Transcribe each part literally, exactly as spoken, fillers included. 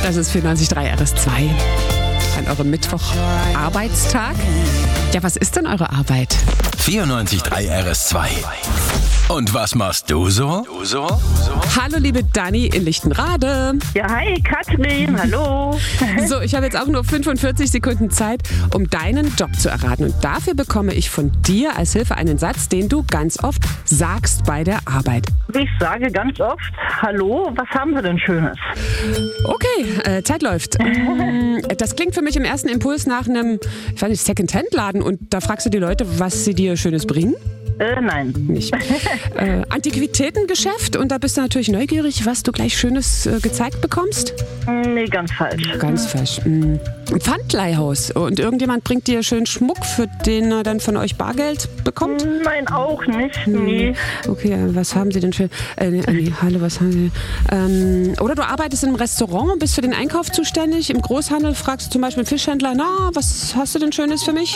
Das ist vierundneunzig Komma drei R S zwei. An eurem Mittwoch-Arbeitstag. Ja, was ist denn eure Arbeit? vierundneunzig Komma drei R S zwei. Und was machst du so? Du so? Hallo, liebe Dani in Lichtenrade. Ja, hi, Katrin, hallo. So, ich habe jetzt auch nur fünfundvierzig Sekunden Zeit, um deinen Job zu erraten. Und dafür bekomme ich von dir als Hilfe einen Satz, den du ganz oft sagst bei der Arbeit. Ich sage ganz oft, hallo, was haben Sie denn Schönes? Okay, äh, Zeit läuft. Mm, Das klingt für mich im ersten Impuls nach einem, ich weiß nicht, Second-Hand-Laden. Und da fragst du die Leute, was sie dir Schönes bringen? Äh, nein. Nicht. Äh, Antiquitätengeschäft und da bist du natürlich neugierig, was du gleich Schönes äh, gezeigt bekommst? Nee, ganz falsch. Ganz falsch. Mm. Ein Pfandleihhaus und irgendjemand bringt dir schön Schmuck, für den er dann von euch Bargeld bekommt? Nein, auch nicht, nee. Okay, äh, was haben sie denn für... Äh, nee, nee, hallo, was haben sie... Ähm, oder du arbeitest in einem Restaurant und bist für den Einkauf zuständig. Im Großhandel fragst du zum Beispiel einen Fischhändler, na, was hast du denn Schönes für mich?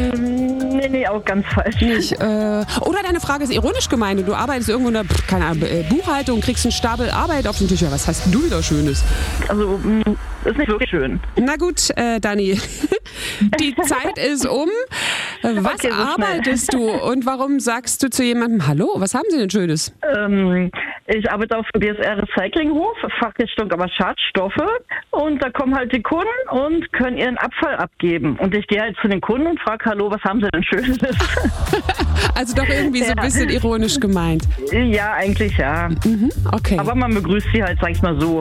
Nee, nee, auch ganz falsch. Nicht, äh, oder deine Frage ist ironisch gemeint und du arbeitest irgendwo in der, keine Ahnung, äh, Buchhaltung, kriegst einen Stapel Arbeit auf den Tisch. Ja, was hast denn du wieder Schönes? Also, mh, ist nicht wirklich schön. Na gut, äh, Dani, die Zeit ist um. Was Okay, so arbeitest du und warum sagst du zu jemandem, hallo, was haben Sie denn Schönes? Ähm, ich arbeite auf dem B S R Recyclinghof, Fachrichtung aber Schadstoffe. Und da kommen halt die Kunden und können ihren Abfall abgeben. Und ich gehe halt zu den Kunden und frage, hallo, was haben Sie denn Schönes? Also doch irgendwie so ein bisschen ironisch gemeint. Ja, eigentlich ja. Mhm, okay. Aber man begrüßt sie halt, sag ich mal so.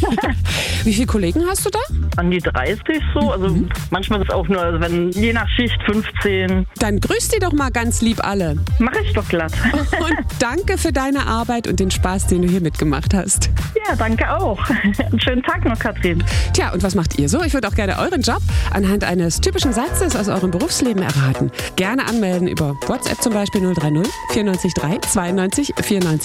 Wie viele Kollegen hast du da? An die dreißig so, also mhm. manchmal ist es auch nur, also wenn je nach Schicht fünfzehn. Dann grüß die doch mal ganz lieb alle. Mach ich doch glatt. Und danke für deine Arbeit und den Spaß, den du hier mitgemacht hast. Ja, danke auch. Einen schönen Tag noch, Katrin. Tja, und was macht ihr so? Ich würde auch gerne euren Job anhand eines typischen Satzes aus eurem Berufsleben erraten. Gerne anmelden über WhatsApp zum Beispiel null drei null vierundneunzig drei zweiundneunzig vierundneunzig.